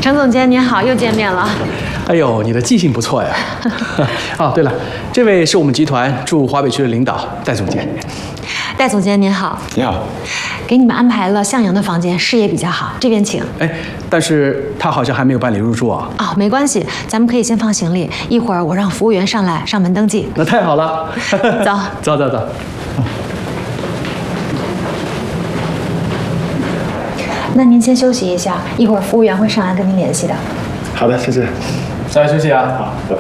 程总监您好，又见面了。 哎呦，你的记性不错呀！哦，对了，这位是我们集团驻华北区的领导戴总监。 戴总监您好。 你好。 给你们安排了向阳的房间，视野比较好，这边请。 哎，但是他好像还没有办理入住啊。 哦，没关系，咱们可以先放行李，一会儿我让服务员上来上门登记。 那太好了。 走。 走。 那您先休息一下，一会儿服务员会上来跟您联系的。 好的，谢谢。 早点休息啊。 好，拜拜。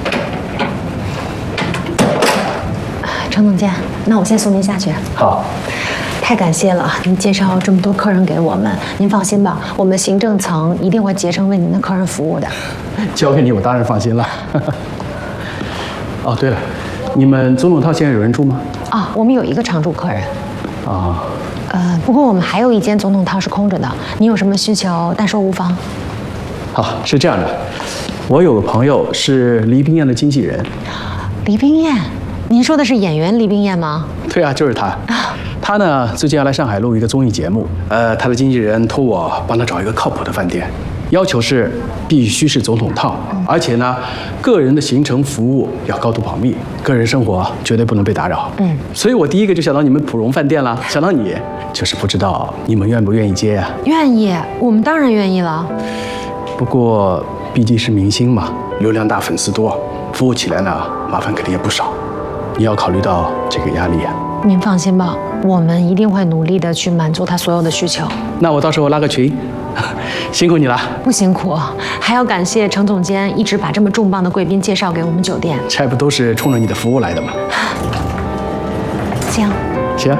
程总监，那我先送您下去。 好。 太感谢了，您介绍这么多客人给我们，您放心吧，我们行政层一定会竭诚为您的客人服务的。 交给你，我当然放心了。哦，对了，你们总统套现在有人住吗？ 啊，我们有一个常住客人。 啊。 不过我们还有一间总统套是空着的，您有什么需求，但说无妨。 好，是这样的，我有个朋友是黎冰燕的经纪人。 黎冰燕，您说的是演员黎冰燕吗？ 对啊，就是他。他呢，最近要来上海录一个综艺节目。他的经纪人托我帮他找一个靠谱的饭店，要求是必须是总统套，而且呢，个人的行程服务要高度保密，个人生活绝对不能被打扰。所以我第一个就想到你们普荣饭店了，想到你，就是不知道你们愿不愿意接呀？ 愿意，我们当然愿意了。 不过毕竟是明星嘛，流量大，粉丝多，服务起来呢，麻烦肯定也不少。你要考虑到这个压力啊。 您放心吧，我们一定会努力的去满足他所有的需求。 那我到时候拉个群，辛苦你了。 不辛苦，还要感谢程总监一直把这么重磅的贵宾介绍给我们酒店。 这不都是冲着你的服务来的吗？ 行。 行。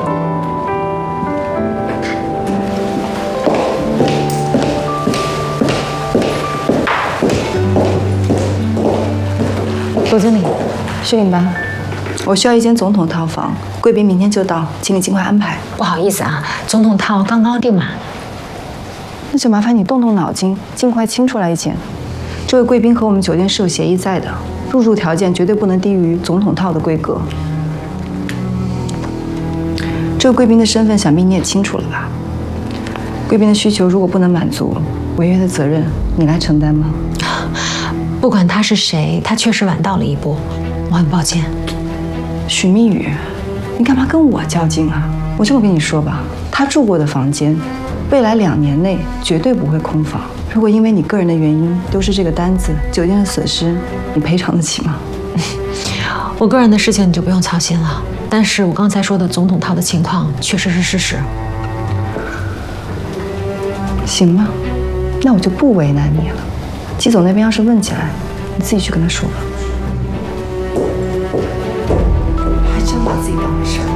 周经理， 薛领班，我需要一间总统套房，贵宾明天就到，请你尽快安排。 不好意思啊，总统套刚刚订满。 那就麻烦你动动脑筋，尽快清出来一间。这位贵宾和我们酒店是有协议在的，入住条件绝对不能低于总统套的规格。这个贵宾的身份，想必你也清楚了吧？贵宾的需求如果不能满足，违约的责任你来承担吗？ 不管他是谁，他确实晚到了一步，我很抱歉。 许蜜雨，你干嘛跟我较劲啊？我这么跟你说吧，他住过的房间，未来2年内绝对不会空房。如果因为你个人的原因丢失这个单子，酒店的损失，你赔偿得起吗？ 我个人的事情你就不用操心了。但是我刚才说的总统套的情况确实是事实。 行吧，那我就不为难你了。季总那边要是问起来，你自己去跟他说吧。还真把自己当回事儿。